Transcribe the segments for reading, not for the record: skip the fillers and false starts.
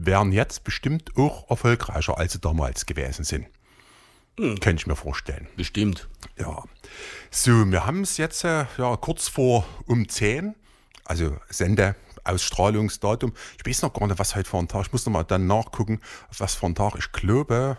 wären jetzt bestimmt auch erfolgreicher, als sie damals gewesen sind. Könnte ich mir vorstellen. Bestimmt. Ja. So, wir haben es jetzt kurz vor um 10, also Sendeausstrahlungsdatum. Ich weiß noch gar nicht, was heute für ein Tag. Ich muss noch mal dann nachgucken, auf was für ein Tag. Ich glaube,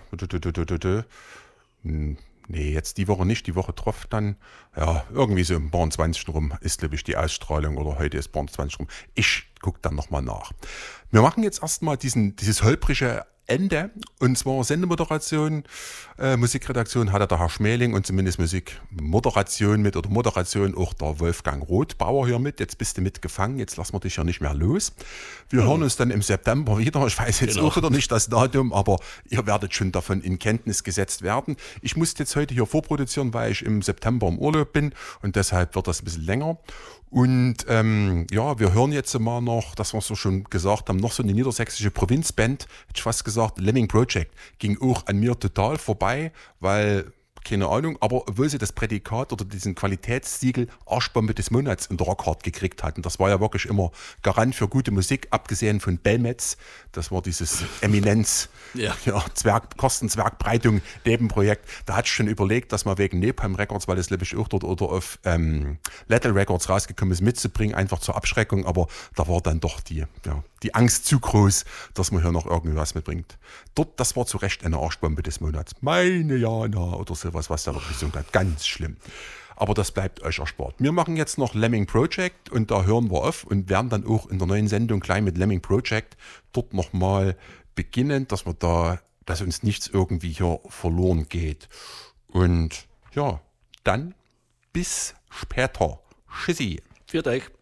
nee, jetzt die Woche nicht, die Woche drauf dann, ja, irgendwie so im 20. rum ist, glaube ich, die Ausstrahlung oder heute ist 20. rum. Ich gucke dann nochmal nach. Wir machen jetzt erstmal dieses holprige Ende, und zwar Sendemoderation, Musikredaktion hatte der Herr Schmeling und zumindest Musikmoderation mit oder Moderation auch der Wolfgang Rothbauer hier mit. Jetzt bist du mitgefangen, jetzt lassen wir dich ja nicht mehr los. Wir hören uns dann im September wieder. Ich weiß jetzt auch wieder nicht das Datum, aber ihr werdet schon davon in Kenntnis gesetzt werden. Ich musste jetzt heute hier vorproduzieren, weil ich im September im Urlaub bin und deshalb wird das ein bisschen länger. Und wir hören jetzt mal noch, das was wir schon gesagt haben, noch so eine niedersächsische Provinzband, hätte ich fast gesagt, Lemming Project, ging auch an mir total vorbei, weil, keine Ahnung, aber obwohl sie das Prädikat oder diesen Qualitätssiegel Arschbombe des Monats in der Rockhard gekriegt hatten, das war ja wirklich immer Garant für gute Musik, abgesehen von Belmetz, das war dieses Eminenz, Kostenzwergbreitung Nebenprojekt. Da hatte ich schon überlegt, dass man wegen Napalm Records, weil das glaube ich auch dort oder auf Little Records rausgekommen ist, mitzubringen, einfach zur Abschreckung, aber da war dann doch die Angst zu groß, dass man hier noch irgendwas mitbringt. Dort, das war zu Recht eine Arschbombe des Monats. Meine Jana oder sowas, was da wirklich so ganz schlimm. Aber das bleibt euch erspart. Wir machen jetzt noch Lemming Project und da hören wir auf und werden dann auch in der neuen Sendung gleich mit Lemming Project dort nochmal beginnen, dass uns nichts irgendwie hier verloren geht. Und ja, dann bis später. Tschüssi. Für euch.